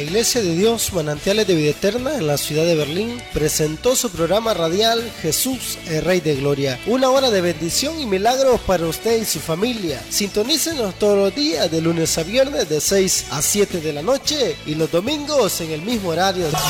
Iglesia de Dios Manantiales de Vida Eterna en la ciudad de Berlín presentó su programa radial Jesús, el Rey de Gloria. Una hora de bendición y milagros para usted y su familia. Sintonícenos todos los días de lunes a viernes de 6 a 7 de la noche y los domingos en el mismo horario.